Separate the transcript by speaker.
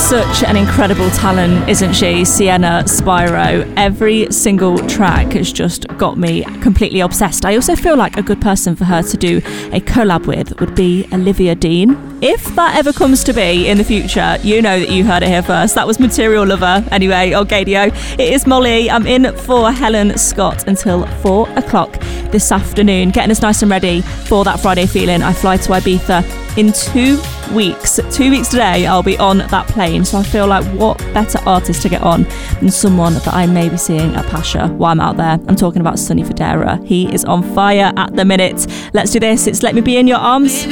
Speaker 1: such an incredible talent, isn't she? Sienna Spyro. Every single track has just got me completely obsessed. I also feel like a good person for her to do a collab with would be Olivia Dean. If that ever comes to be in the future, you know that you heard it here first. That was Material Lover, anyway, on Gadio. It is Molly. I'm in for Helen Scott until 4 o'clock this afternoon, getting us nice and ready for that Friday feeling. I fly to Ibiza in 2 weeks. 2 weeks today, I'll be on that plane. So I feel like what better artist to get on than someone that I may be seeing at Pasha while I'm out there. I'm talking about Sonny Fodera. He is on fire at the minute. Let's do this. It's Let Me Be In Your Arms.